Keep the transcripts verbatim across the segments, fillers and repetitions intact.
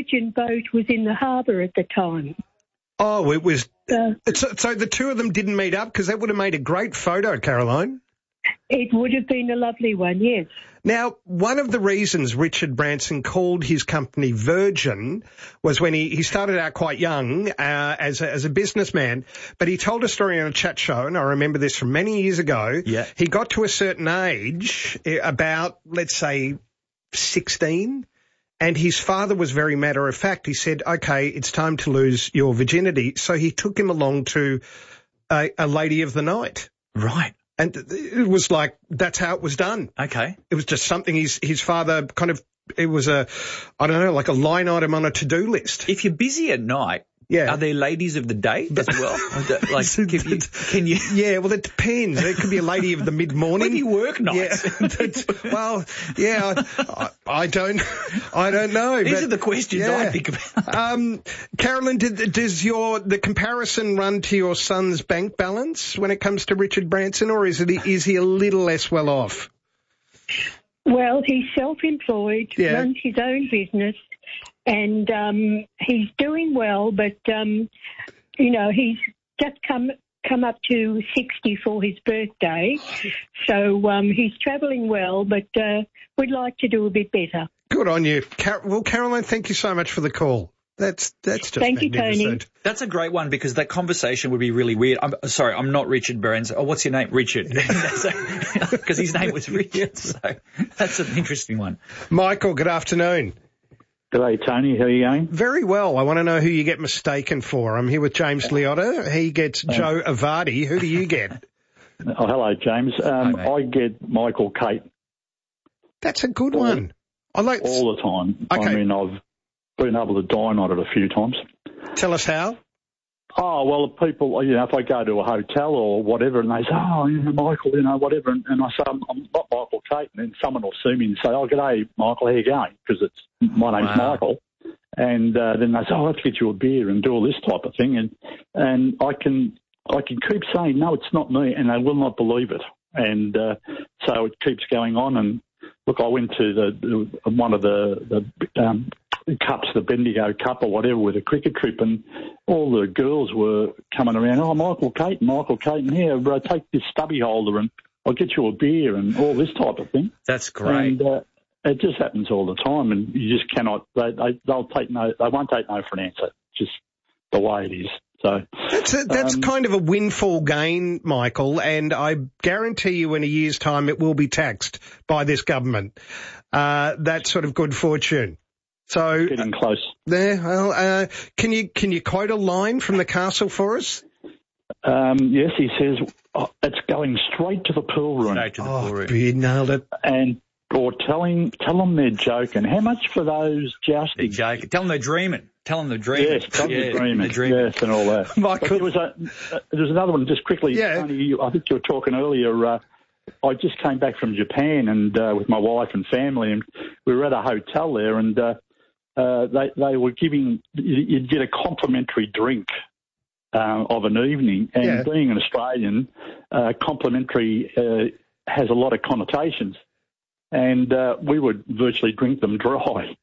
Virgin boat was in the harbour at the time. Oh, it was... Uh, so, so the two of them didn't meet up because that would have made a great photo, Caroline. It would have been a lovely one, yes. Now, one of the reasons Richard Branson called his company Virgin was when he, he started out quite young uh, as, a, as a businessman, but he told a story on a chat show, and I remember this from many years ago. Yeah. He got to a certain age, about, let's say, sixteen, and his father was very matter of fact. He said, okay, it's time to lose your virginity. So he took him along to a, a lady of the night. Right. And it was like, that's how it was done. Okay. It was just something his, his father kind of, it was a, I don't know, like a line item on a to-do list. If you're busy at night, yeah. Are there ladies of the day as well? Like, can you, can you? Yeah, well, it depends. It could be a lady of the mid-morning. When you work nights. Yeah. Well, yeah, I, I don't, I don't know. These but, are the questions yeah. I think about. Um, Carolyn, did, does your, the comparison run to your son's bank balance when it comes to Richard Branson, or is it, is he a little less well off? Well, he's self-employed, Yeah. runs his own business, and um, he's doing well, but, um, you know, he's just come come up to sixty for his birthday, so um, he's travelling well, but uh, we'd like to do a bit better. Good on you. Car- well, Caroline, thank you so much for the call. That's that's just Thank you, magnificent. Tony. That's a great one because that conversation would be really weird. I'm sorry, I'm not Richard Branson. Oh, what's your name? Richard. Because his name was Richard. So that's an interesting one. Michael, good afternoon. G'day, Tony. How are you going? Very well. I want to know who you get mistaken for. I'm here with James Liotta. He gets Joe Avati. Who do you get? Oh, hello, James. Um, Hi, I get Michael Caton. That's a good one. I like all the time. Okay. I mean, I've been able to dine on it a few times. Tell us how. Oh, well, people, you know, if I go to a hotel or whatever and they say, oh, you know, Michael, you know, whatever, and, and I say, I'm, I'm not Michael Caton, and someone will see me and say, oh, g'day, Michael, how you going? Because it's my name's Wow. Michael. And uh, then they say, oh, let's get you a beer and do all this type of thing. And and I can I can keep saying, no, it's not me, and they will not believe it. And uh, so it keeps going on. And, look, I went to the, the one of the, the um, cups, the Bendigo Cup or whatever, with a cricket trip, and all the girls were coming around, oh, Michael Caton, Michael Caton, here, bro, take this stubby holder and I'll get you a beer and all this type of thing. That's great. And uh, it just happens all the time, and you just cannot, they, they, they'll take no, they won't take no for an answer, just the way it is. So That's a, that's um, kind of a windfall gain, Michael, and I guarantee you in a year's time it will be taxed by this government. Uh, that sort of good fortune. So getting close. There, well, uh, can you can you quote a line from the castle for us? Um, yes, he says, oh, it's going straight to the pool room. Straight to the Oh, pool room. you nailed it. And or telling tell them they're joking. How much for those jousting? They're joking. Tell them they're dreaming. Tell them they're dreaming. Yes, tell them Yeah, they're dreaming. they're dreaming. Yes, and all that. Michael. But there was a uh, there was another one just quickly. Yeah. Tony, you, I think you were talking earlier. Uh, I just came back from Japan and uh, with my wife and family, and we were at a hotel there, and uh, uh, they they were giving you'd get a complimentary drink uh, of an evening, and Yeah. being an Australian, uh, complimentary uh, has a lot of connotations, and uh, we would virtually drink them dry.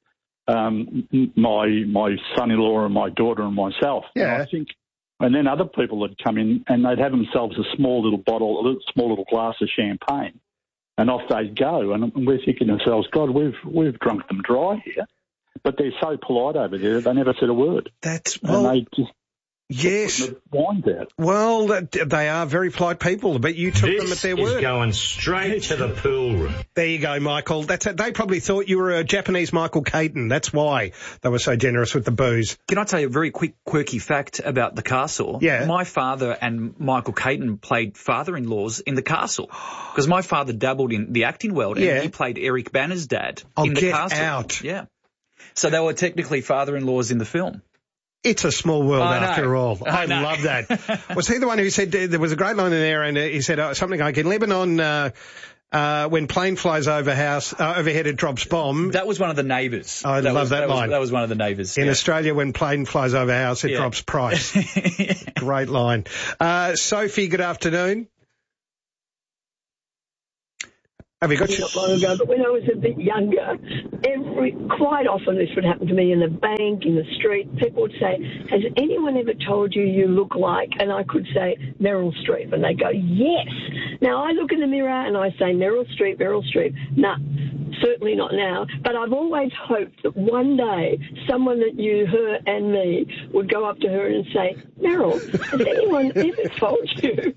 Um, my my son-in-law and my daughter and myself. Yeah. And I think, and then other people would come in and they'd have themselves a small little bottle, a little, small little glass of champagne, and off they'd go. And we're thinking to ourselves, God, we've we've drunk them dry here, but they're so polite over there. They never said a word, That's well, and they just yes. put the wines out. Well, that- they are very polite people, but you took them at This their is word. going straight to the pool room. There you go, Michael. That's it. They probably thought you were a Japanese Michael Caton. That's why they were so generous with the booze. Can I tell you a very quick, quirky fact about the castle? Yeah. My father and Michael Caton played father-in-laws in the castle because my father dabbled in the acting world and Yeah. he played Eric Banner's dad Oh, in the get castle. out. Yeah. So they were technically father-in-laws in the film. It's a small world I know. after all. I, I know. love that. Was he the one who said, uh, there was a great line in there, and uh, he said uh, something like, in Lebanon, uh, uh, when plane flies over house, uh, overhead it drops bomb. That was one of the neighbours. I that love was, that that line. Was, that was one of the neighbours. In yeah. Australia, when plane flies over house, it Yeah. drops price. Great line. Uh, Sophie, good afternoon. Have you got not long ago, but when I was a bit younger, every quite often this would happen to me in the bank, in the street. People would say, "Has anyone ever told you you look like?" And I could say Meryl Streep, and they go, "Yes." Now I look in the mirror and I say Meryl Streep, Meryl Streep. Nah, certainly not now. But I've always hoped that one day someone that knew her and me would go up to her and say, "Meryl, has anyone ever told you?"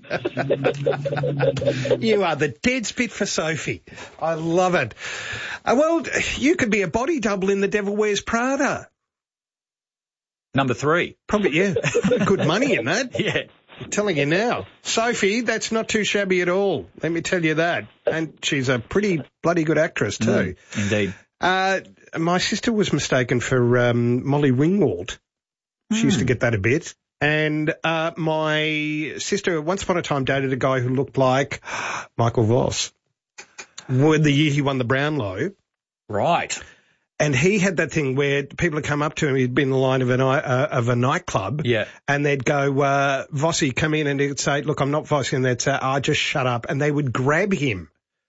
You are the dead spit for Sophie. I love it. Uh, well, you could be a body double in The Devil Wears Prada. Number three. Probably, yeah. Good money in that. Yeah. I'm telling you now. Sophie, that's not too shabby at all. Let me tell you that. And she's a pretty bloody good actress too. Mm, indeed. Uh, my sister was mistaken for um, Molly Ringwald. She mm. used to get that a bit. And uh, my sister once upon a time dated a guy who looked like Michael Voss. The year he won the Brownlow. Right. And he had that thing where people would come up to him, he'd been in the line of a, uh, of a nightclub, yeah. and they'd go, uh, Vossi, come in, and he'd say, "Look, I'm not Vossi," and they'd say, "Oh, just shut up." And they would grab him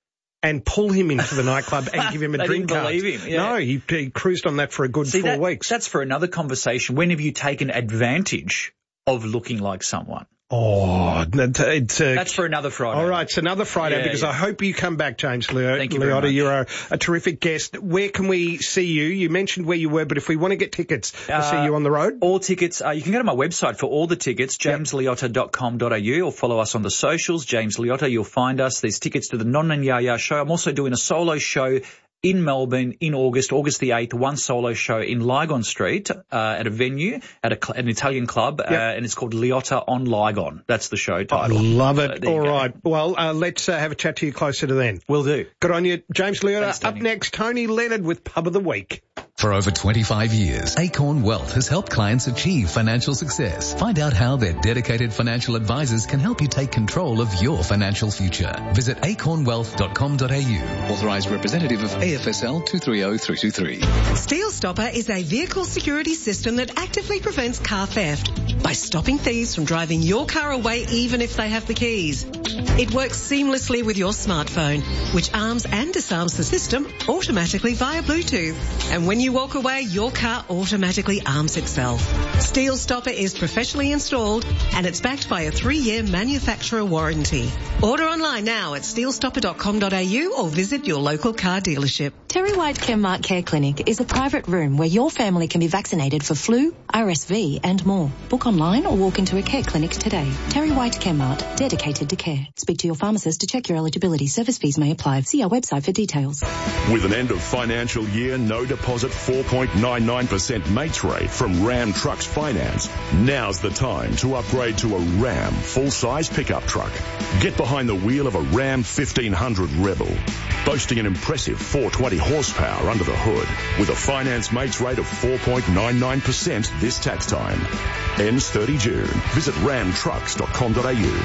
and pull him into the nightclub and give him a they drink didn't card. believe him. Yeah. No, he, he cruised on that for a good See, four that, weeks. That's for another conversation. When have you taken advantage of looking like someone? Oh, it's uh, that's for another Friday. All right, it's another Friday yeah, because yeah. I hope you come back, James Liotta. Thank you very much. You're a, a terrific guest. Where can we see you? You mentioned where you were, but if we want to get tickets to uh, see you on the road? All tickets, uh, you can go to my website for all the tickets, james liotta dot com dot a u, or follow us on the socials, James Liotta. You'll find us. There's tickets to the Non and Yaya show. I'm also doing a solo show in Melbourne in August, August the eighth, one solo show in Lygon Street uh, at a venue, at a cl- an Italian club, yep. uh, and it's called Liotta on Lygon. That's the show title. I love it. So, All right. Well, uh, let's uh, have a chat to you closer to then. Will do. Good on you, James Liotta. Thanks, Up next, Tony Leonard with Pub of the Week. For over twenty-five years, Acorn Wealth has helped clients achieve financial success. Find out how their dedicated financial advisors can help you take control of your financial future. Visit acorn wealth dot com dot a u. Authorised representative of A F S L two three zero three two three. Steel Stopper is a vehicle security system that actively prevents car theft by stopping thieves from driving your car away even if they have the keys. It works seamlessly with your smartphone, which arms and disarms the system automatically via Bluetooth. And when you walk away, your car automatically arms itself. Steel Stopper is professionally installed and it's backed by a three-year manufacturer warranty. Order online now at steel stopper dot com dot a u or visit your local car dealership. Terry White Chemmart Care Clinic is a private room where your family can be vaccinated for flu, R S V and more. Book online or walk into a care clinic today. Terry White Chemmart, dedicated to care. Speak to your pharmacist to check your eligibility. Service fees may apply. See our website for details. With an end of financial year, no deposit four point nine nine percent mates rate from Ram Trucks Finance, now's the time to upgrade to a Ram full-size pickup truck. Get behind the wheel of a Ram fifteen hundred Rebel, boasting an impressive four hundred twenty horsepower under the hood, with a finance mates rate of four point nine nine percent this tax time. Ends thirty June. Visit ram trucks dot com dot a u.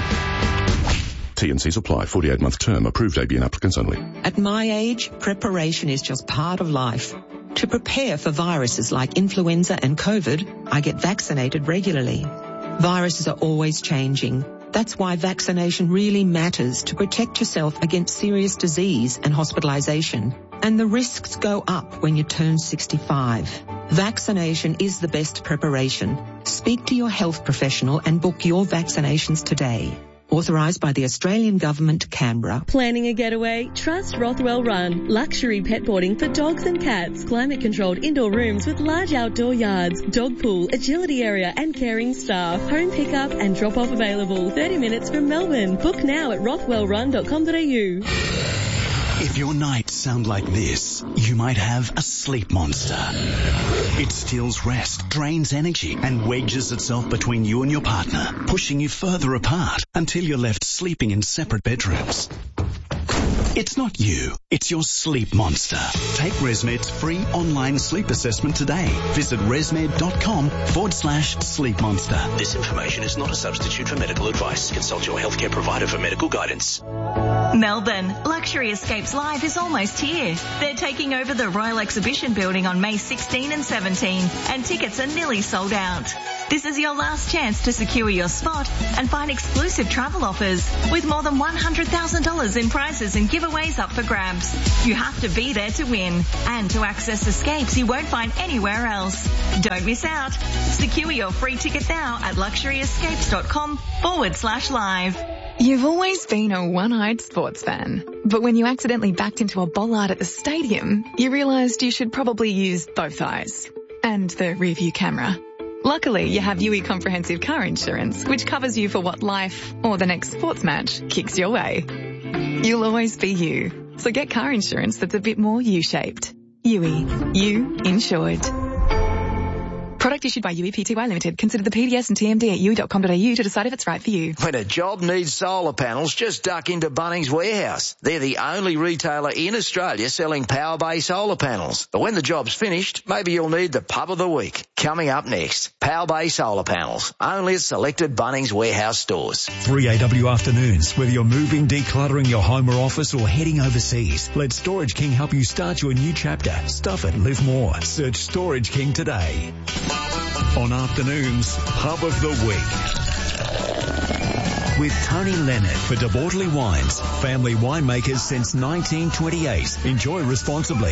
T and C's apply. forty-eight month term. Approved A B N applicants only. At my age, preparation is just part of life. To prepare for viruses like influenza and COVID, I get vaccinated regularly. Viruses are always changing. That's why vaccination really matters to protect yourself against serious disease and hospitalization. And the risks go up when you turn sixty-five. Vaccination is the best preparation. Speak to your health professional and book your vaccinations today. Authorised by the Australian Government, Canberra. Planning a getaway? Trust Rothwell Run. Luxury pet boarding for dogs and cats. Climate-controlled indoor rooms with large outdoor yards. Dog pool, agility area and caring staff. Home pickup and drop-off available. thirty minutes from Melbourne. Book now at rothwell run dot com dot a u. If your nights sound like this, you might have a sleep monster. It steals rest, drains energy, and wedges itself between you and your partner, pushing you further apart until you're left sleeping in separate bedrooms. It's not you, it's your sleep monster. Take ResMed's free online sleep assessment today. Visit resmed.com forward slash sleep monster. This information is not a substitute for medical advice. Consult your healthcare provider for medical guidance. Melbourne, Luxury Escapes Live is almost here. They're taking over the Royal Exhibition Building on May sixteenth and seventeenth, and tickets are nearly sold out. This is your last chance to secure your spot and find exclusive travel offers with more than one hundred thousand dollars in prizes and giveaways up for grabs. You have to be there to win and to access escapes you won't find anywhere else. Don't miss out. Secure your free ticket now at luxuryescapes.com forward slash live. You've always been a one-eyed sports fan, but when you accidentally backed into a bollard at the stadium, you realised you should probably use both eyes and the rear-view camera. Luckily, you have U E Comprehensive Car Insurance, which covers you for what life or the next sports match kicks your way. You'll always be you, so get car insurance that's a bit more U-shaped. U E, you insured. Product issued by U E P T Y Limited. Consider the P D S and T M D at u e dot com dot a u to decide if it's right for you. When a job needs solar panels, just duck into Bunnings Warehouse. They're the only retailer in Australia selling Power Bay solar panels. But when the job's finished, maybe you'll need the pub of the week. Coming up next, Power Bay solar panels. Only at selected Bunnings Warehouse stores. three A W afternoons. Whether you're moving, decluttering your home or office, or heading overseas, let Storage King help you start your new chapter. Stuff it, live more. Search Storage King today. On afternoons, Pub of the Week. With Tony Leonard for De Bortley Wines, family winemakers since nineteen twenty-eight. Enjoy responsibly.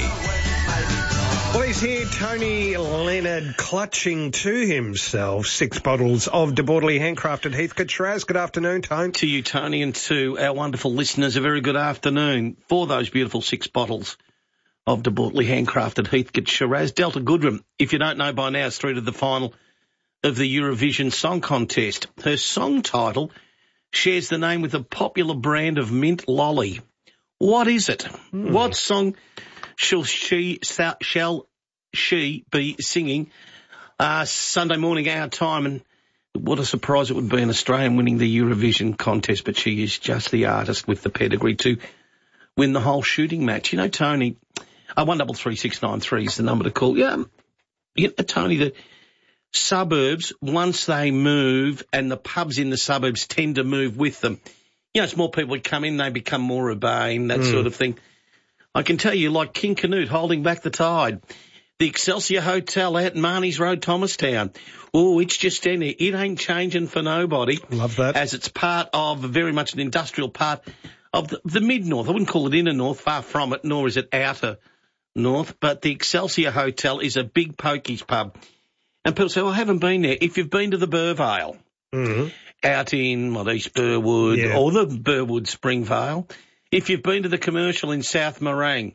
Well, he's here, Tony Leonard, clutching to himself six bottles of De Bortley handcrafted Heathcote Shiraz. Good afternoon, Tony. To you, Tony, and to our wonderful listeners, a very good afternoon for those beautiful six bottles of De Bortley handcrafted Heathcote Shiraz. Delta Goodrem, if you don't know by now, is through to the final of the Eurovision Song Contest. Her song title shares the name with a popular brand of mint lolly. What is it? Hmm. What song shall she shall she be singing uh, Sunday morning our time? And what a surprise it would be an Australian winning the Eurovision contest, but she is just the artist with the pedigree to win the whole shooting match. You know, Tony, uh, one double three six nine three is the number to call. Yeah, you know, Tony, the suburbs, once they move, and the pubs in the suburbs tend to move with them, you know, it's more people that come in, they become more urbane, that mm. sort of thing. I can tell you, like King Canute holding back the tide. The Excelsior Hotel out in Marnie's Road, Thomastown. Oh, it's just in there. It ain't changing for nobody. Love that. As it's part of very much an industrial part of the, the mid-north. I wouldn't call it inner north, far from it, nor is it outer north. But the Excelsior Hotel is a big pokies pub. And people say, well, I haven't been there. If you've been to the Burvale, mm-hmm. out in what, East Burwood, yeah. or the Burwood Springvale, if you've been to the Commercial in South Morang,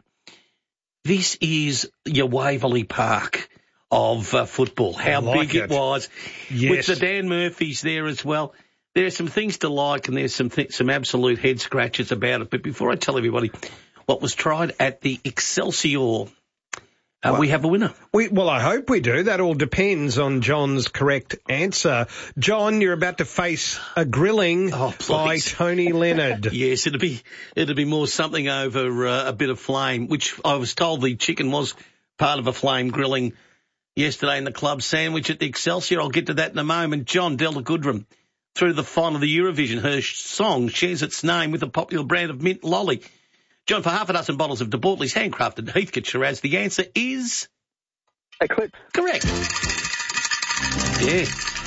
this is your Waverley Park of uh, football. How like big it, it was. Yes. With the Dan Murphys there as well. There are some things to like, and there's some th- some absolute head scratches about it. But before I tell everybody what was tried at the Excelsior, Uh, well, we have a winner. We, well, I hope we do. That all depends on John's correct answer. John, you're about to face a grilling oh, by Tony Leonard. Yes, it'll be it'll be more something over uh, a bit of flame, which I was told the chicken was part of a flame grilling yesterday in the club sandwich at the Excelsior. I'll get to that in a moment. John, Delta Goodrem, through the final of the Eurovision. Her song shares its name with a popular brand of mint lolly. John, for half a dozen bottles of De Bortley's handcrafted Heathcote Shiraz, the answer is... Eclipse. Correct. Yeah.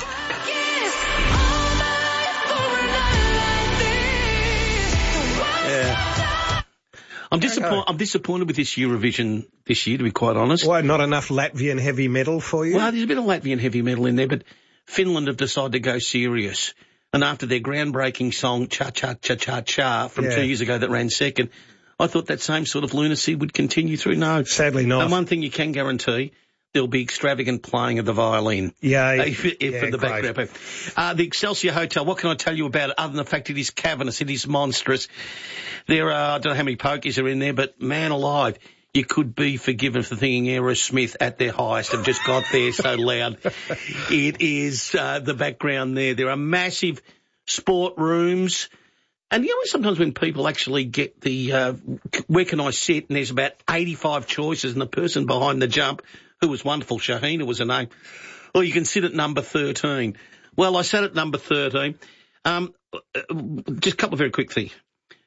Yeah. I'm, disappoint- I'm disappointed with this Eurovision this year, to be quite honest. Why, not enough Latvian heavy metal for you? Well, there's a bit of Latvian heavy metal in there, but Finland have decided to go serious. And after their groundbreaking song, Cha Cha Cha Cha Cha, from yeah. two years ago that ran second, I thought that same sort of lunacy would continue through. No. Sadly not. And one thing you can guarantee, there'll be extravagant playing of the violin. Yeah. If, if yeah for the great. background. Uh, the Excelsior Hotel, what can I tell you about it other than the fact it is cavernous, it is monstrous. There are, I don't know how many pokies are in there, but man alive, you could be forgiven for thinking Aerosmith at their highest have just got there so loud. It is uh, the background there. There are massive sport rooms. And you know, sometimes when people actually get the, uh, where can I sit? And there's about eighty-five choices, and the person behind the jump, who was wonderful, Shahina was her name, well, you can sit at number thirteen. Well, I sat at number thirteen. Um, just a couple of very quick things.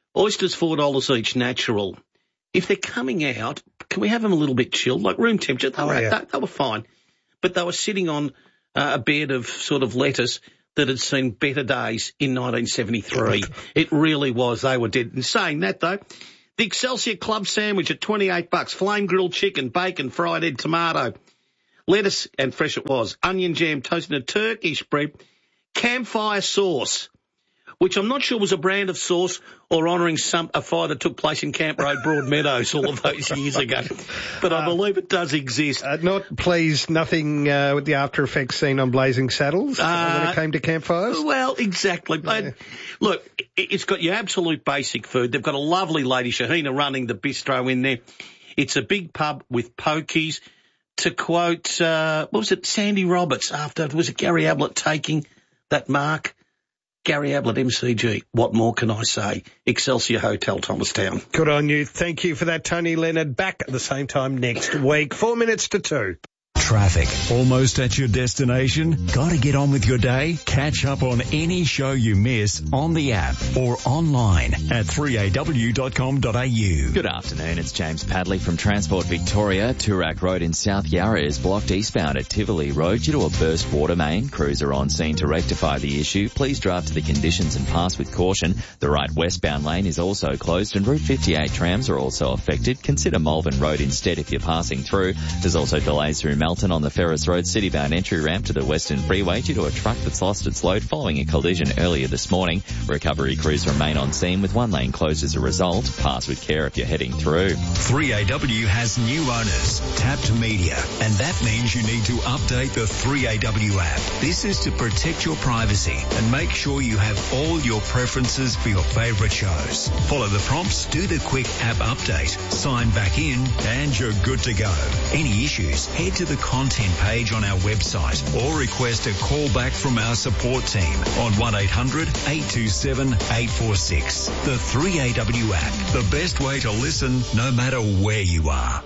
Oysters four dollars each, natural. If they're coming out, can we have them a little bit chilled, like room temperature? They, Oh, were, yeah. they, they were fine. But they were sitting on uh, a bed of sort of lettuce that had seen better days in nineteen seventy-three. It really was. They were dead. And saying that, though, the Excelsior Club sandwich at twenty-eight bucks, flame grilled chicken, bacon, fried egg, tomato, lettuce, and fresh it was, onion jam, toasted a turkey spread, campfire sauce, which I'm not sure was a brand of sauce or honouring some a fire that took place in Camp Road, Broadmeadows all of those years ago. But I believe it does exist. Uh, not, please, nothing uh, with the after effects seen on Blazing Saddles uh, when it came to campfires? Well, exactly. Yeah. And look, it- it's got your absolute basic food. They've got a lovely lady, Shahina, running the bistro in there. It's a big pub with pokies. To quote, uh, what was it, Sandy Roberts after, was it Gary Ablett taking that mark? Gary Ablett, M C G. What more can I say? Excelsior Hotel, Thomastown. Good on you. Thank you for that, Tony Leonard. Back at the same time next week. Four minutes to two. Traffic. Almost at your destination? Got to get on with your day? Catch up on any show you miss on the app or online at three A W dot com dot A U. Good afternoon, it's James Padley from Transport Victoria. Toorak Road in South Yarra is blocked eastbound at Tivoli Road due to a burst water main. Crews are on scene to rectify the issue. Please drive to the conditions and pass with caution. The right westbound lane is also closed and Route fifty-eight trams are also affected. Consider Malvern Road instead if you're passing through. There's also delays through Melton on the Ferris Road citybound entry ramp to the Western Freeway due to a truck that's lost its load following a collision earlier this morning. Recovery crews remain on scene with one lane closed as a result. Pass with care if you're heading through. three A W has new owners, Tapped Media, and that means you need to update the three A W app. This is to protect your privacy and make sure you have all your preferences for your favourite shows. Follow the prompts, do the quick app update, sign back in, and you're good to go. Any issues, head to the content page on our website or request a call back from our support team on one eight hundred eight two seven eight four six. The three A W app, the best way to listen no matter where you are.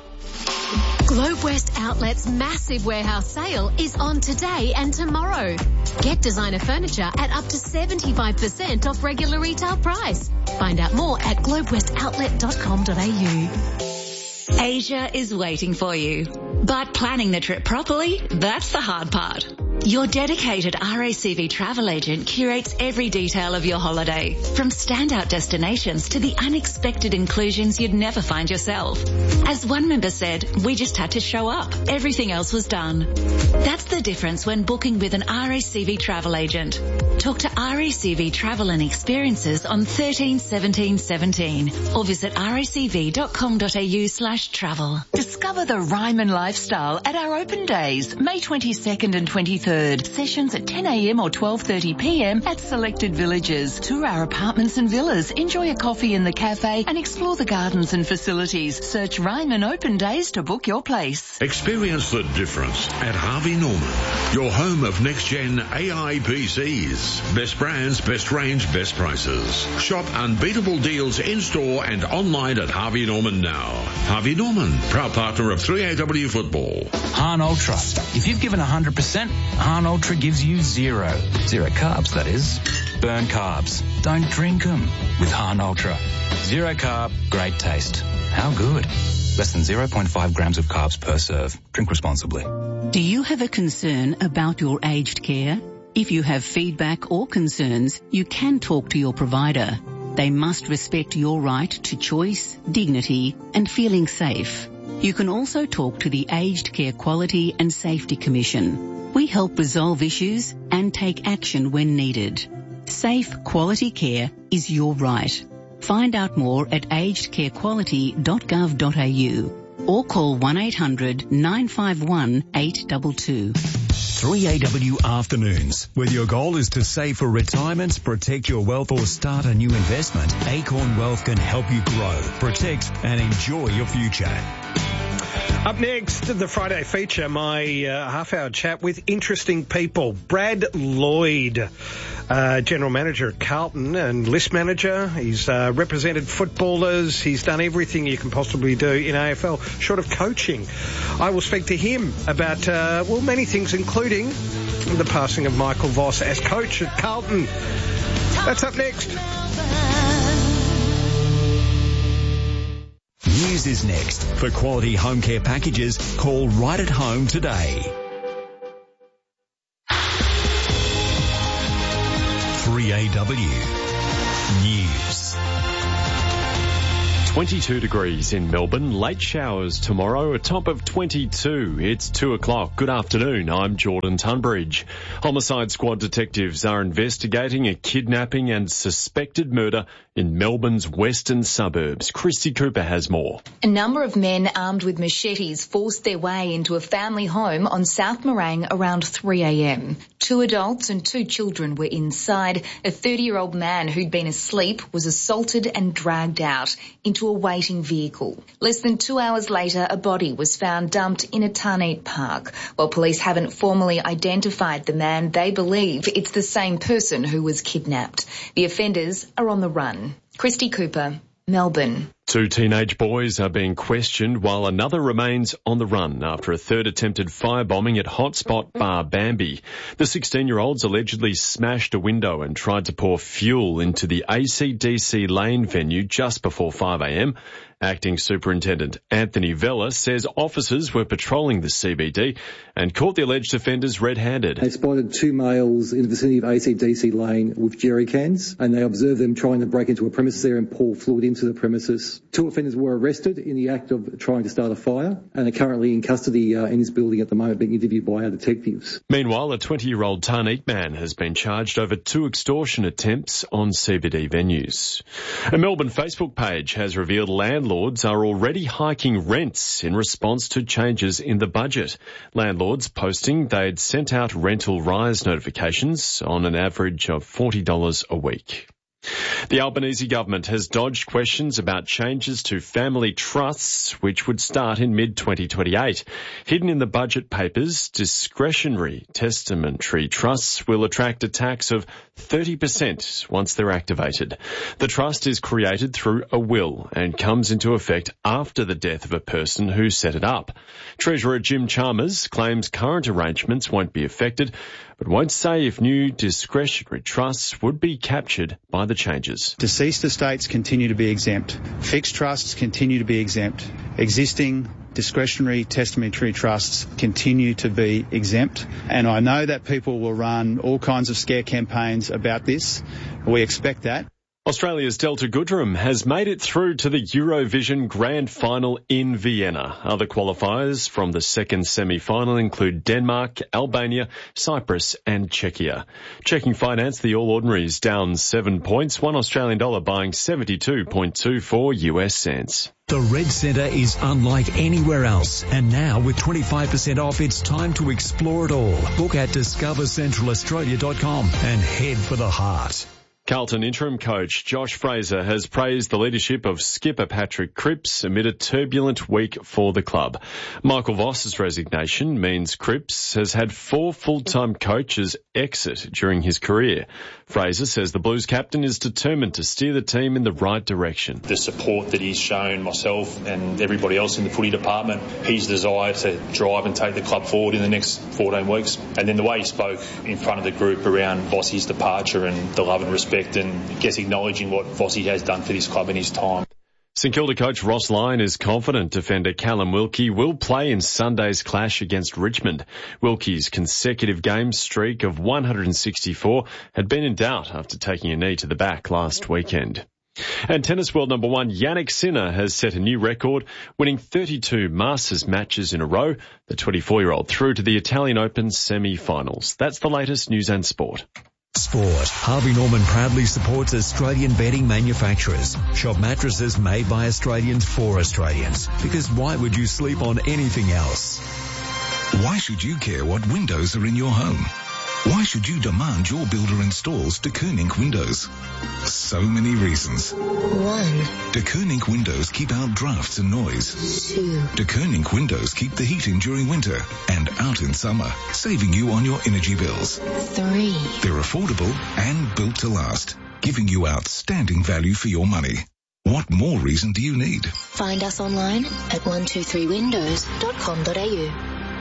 Globe West Outlet's massive warehouse sale is on today and tomorrow. Get designer furniture at up to seventy-five percent off regular retail price. Find out more at globe west outlet dot com dot A U. Asia is waiting for you. But planning the trip properly, that's the hard part. Your dedicated R A C V travel agent curates every detail of your holiday, from standout destinations to the unexpected inclusions you'd never find yourself. As one member said, we just had to show up. Everything else was done. That's the difference when booking with an R A C V travel agent. Talk to R A C V Travel and Experiences on thirteen seventeen seventeen or visit racv dot com dot A U slash travel. Discover the Ryman lifestyle at our open days, May twenty-second and twenty-third. Sessions at ten A M or twelve thirty P M at selected villages. Tour our apartments and villas, enjoy a coffee in the cafe and explore the gardens and facilities. Search Ryman Open Days to book your place. Experience the difference at Harvey Norman, your home of next-gen A I P Cs. Best brands, best range, best prices. Shop unbeatable deals in-store and online at Harvey Norman now. Harvey Norman, proud partner of three A W Football. Hahn Ultra. If you've given one hundred percent, Hahn Ultra gives you zero. Zero carbs, that is. Burn carbs. Don't drink them with Hahn Ultra. Zero carb, great taste. How good? Less than zero point five grams of carbs per serve. Drink responsibly. Do you have a concern about your aged care? If you have feedback or concerns, you can talk to your provider. They must respect your right to choice, dignity, and feeling safe. You can also talk to the Aged Care Quality and Safety Commission. We help resolve issues and take action when needed. Safe, quality care is your right. Find out more at aged care quality dot gov dot A U or call one eight hundred nine five one eight two two. three A W Afternoons. Whether your goal is to save for retirement, protect your wealth or start a new investment, Acorn Wealth can help you grow, protect and enjoy your future. Up next, the Friday feature, my uh, half-hour chat with interesting people. Brad Lloyd, uh, General Manager at Carlton and List Manager. He's uh, represented footballers. He's done everything you can possibly do in A F L, short of coaching. I will speak to him about, uh, well, many things, including the passing of Michael Voss as coach at Carlton. That's up next. Venues is next. For quality home care packages, call Right at Home today. three A W News. twenty-two degrees in Melbourne, late showers tomorrow, a top of twenty-two. It's two o'clock. Good afternoon, I'm Jordan Tunbridge. Homicide Squad detectives are investigating a kidnapping and suspected murder in Melbourne's western suburbs. Christy Cooper has more. A number of men armed with machetes forced their way into a family home on South Morang around three a m. Two adults and two children were inside. A thirty-year-old man who'd been asleep was assaulted and dragged out into a waiting vehicle. Less than two hours later, a body was found dumped in a Tarneet Park. While police haven't formally identified the man, they believe it's the same person who was kidnapped. The offenders are on the run. Christy Cooper, Melbourne. Two teenage boys are being questioned while another remains on the run after a third attempted firebombing at Hotspot Bar Bambi. The sixteen-year-olds allegedly smashed a window and tried to pour fuel into the A C D C Lane venue just before five a m. Acting Superintendent Anthony Vella says officers were patrolling the C B D and caught the alleged offenders red-handed. They spotted two males in the vicinity of A C D C Lane with jerry cans, and they observed them trying to break into a premises there and pour fluid into the premises. Two offenders were arrested in the act of trying to start a fire and are currently in custody uh, in this building at the moment, being interviewed by our detectives. Meanwhile, a twenty-year-old Tarneet man has been charged over two extortion attempts on C B D venues. A Melbourne Facebook page has revealed landlords are already hiking rents in response to changes in the budget. Landlords posting they'd sent out rental rise notifications on an average of forty dollars a week. The Albanese government has dodged questions about changes to family trusts, which would start in mid twenty twenty-eight. Hidden in the budget papers, discretionary testamentary trusts will attract a tax of thirty percent once they're activated. The trust is created through a will and comes into effect after the death of a person who set it up. Treasurer Jim Chalmers claims current arrangements won't be affected, but won't say if new discretionary trusts would be captured by the changes. Deceased estates continue to be exempt. Fixed trusts continue to be exempt. Existing discretionary testamentary trusts continue to be exempt. And I know that people will run all kinds of scare campaigns about this. We expect that. Australia's Delta Goodrem has made it through to the Eurovision Grand Final in Vienna. Other qualifiers from the second semi-final include Denmark, Albania, Cyprus and Czechia. Checking finance, the All Ordinaries down seven points, one Australian dollar buying seventy-two point two four U S cents. The Red Centre is unlike anywhere else, and now with twenty-five percent off, it's time to explore it all. Book at discover central australia dot com and head for the heart. Carlton interim coach Josh Fraser has praised the leadership of skipper Patrick Cripps amid a turbulent week for the club. Michael Voss's resignation means Cripps has had four full-time coaches exit during his career. Fraser says the Blues captain is determined to steer the team in the right direction. The support that he's shown myself and everybody else in the footy department, his desire to drive and take the club forward in the next fourteen weeks, and then the way he spoke in front of the group around Vossi's departure and the love and respect and I guess acknowledging what Vossi has done for this club in his time. St Kilda coach Ross Lyon is confident defender Callum Wilkie will play in Sunday's clash against Richmond. Wilkie's consecutive game streak of one hundred sixty-four had been in doubt after taking a knee to the back last weekend. And tennis world number one Jannik Sinner has set a new record, winning thirty-two Masters matches in a row. The twenty-four-year-old through to the Italian Open semi-finals. That's the latest news and sport. Sport. Harvey Norman proudly supports Australian bedding manufacturers. Shop mattresses made by Australians for Australians. Because why would you sleep on anything else? Why should you care what windows are in your home? Why should you demand your builder installs De Koning windows? So many reasons. One. De Koning windows keep out drafts and noise. Two. De Koning windows keep the heat in during winter and out in summer, saving you on your energy bills. Three. They're affordable and built to last, giving you outstanding value for your money. What more reason do you need? Find us online at one two three windows dot com dot a u.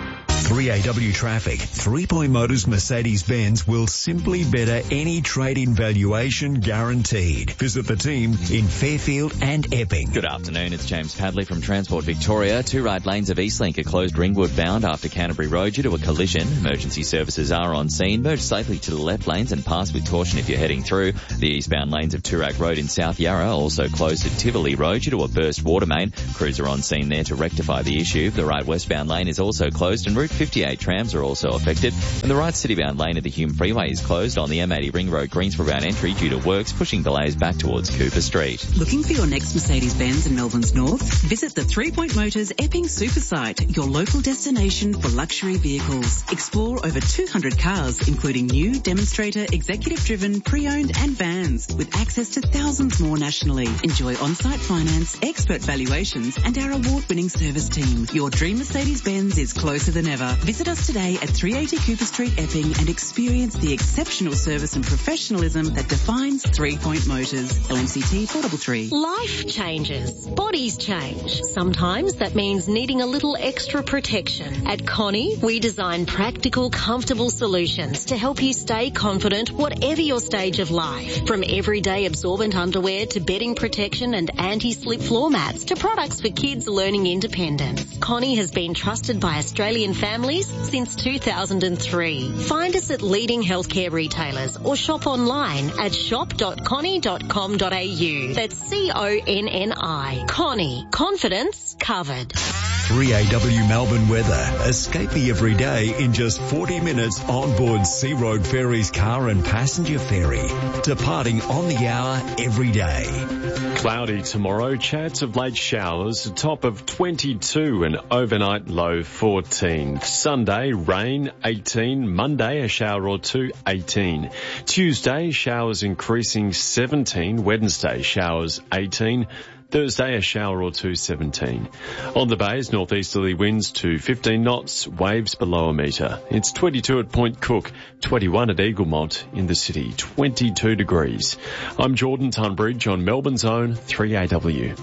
three A W traffic. Three Point Motors Mercedes-Benz will simply better any trade-in valuation guaranteed. Visit the team in Fairfield and Epping. Good afternoon, it's James Padley from Transport Victoria. Two right lanes of Eastlink are closed Ringwood bound after Canterbury Road due to a collision. Emergency services are on scene. Merge safely to the left lanes and pass with caution if you're heading through. The eastbound lanes of Toorak Road in South Yarra also closed at Tivoli Road due to a burst water main. Crews are on scene there to rectify the issue. The right westbound lane is also closed and Route fifty-eight trams are also affected. And the right citybound lane of the Hume Freeway is closed on the M eighty Ring Road Greensboro bound entry due to works pushing delays back towards Cooper Street. Looking for your next Mercedes-Benz in Melbourne's north? Visit the Three Point Motors Epping Super Site, your local destination for luxury vehicles. Explore over two hundred cars, including new, demonstrator, executive-driven, pre-owned and vans, with access to thousands more nationally. Enjoy on-site finance, expert valuations and our award-winning service team. Your dream Mercedes-Benz is closer than ever. Visit us today at three eighty Cooper Street, Epping, and experience the exceptional service and professionalism that defines Three Point Motors. L M C T four three three. Life changes. Bodies change. Sometimes that means needing a little extra protection. At Connie, we design practical, comfortable solutions to help you stay confident whatever your stage of life. From everyday absorbent underwear to bedding protection and anti-slip floor mats to products for kids learning independence. Connie has been trusted by Australian families since two thousand three. Find us at leading healthcare retailers or shop online at shop dot connie dot com dot a u. That's C O N N I. Connie. Confidence covered. three A W Melbourne weather. Escape the everyday in just forty minutes on board Sea Road Ferries car and passenger ferry. Departing on the hour every day. Cloudy tomorrow, chance of late showers, a top of twenty-two and overnight low fourteen. Sunday, rain eighteen. Monday, a shower or two, eighteen. Tuesday, showers increasing seventeen. Wednesday, showers eighteen. Thursday, a shower or two, seventeen. On the bays, northeasterly winds to fifteen knots, waves below a metre. It's twenty-two at Point Cook, twenty-one at Eaglemont in the city, twenty-two degrees. I'm Jordan Tunbridge on Melbourne's own three A W.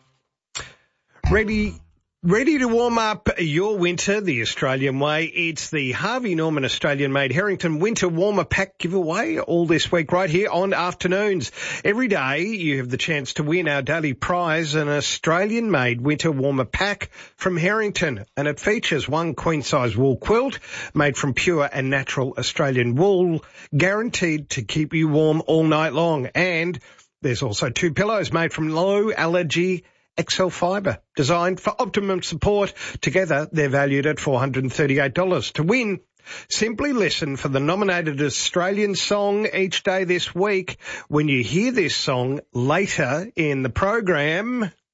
Ready... Ready to warm up your winter the Australian way. It's the Harvey Norman Australian-made Harrington Winter Warmer Pack giveaway all this week right here on Afternoons. Every day you have the chance to win our daily prize, an Australian-made Winter Warmer Pack from Harrington. And it features one queen-size wool quilt made from pure and natural Australian wool, guaranteed to keep you warm all night long. And there's also two pillows made from low allergy X L Fibre, designed for optimum support. Together, they're valued at four hundred thirty-eight dollars. To win, simply listen for the nominated Australian song each day this week. When you hear this song later in the program,